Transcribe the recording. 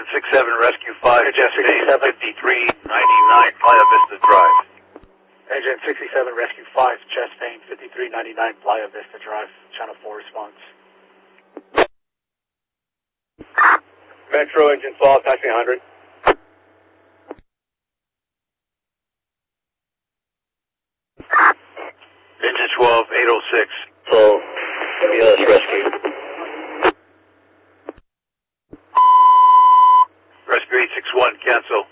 Engine 67, Rescue 5, Engine 67. 5399, Playa Vista Drive. Engine 67, Rescue 5, chest pain, 5399, Playa Vista Drive, Channel 4 response. Metro Engine 12, taxi 100. Engine 12, 806. So, MELS Rescue. Rescue 861, cancel.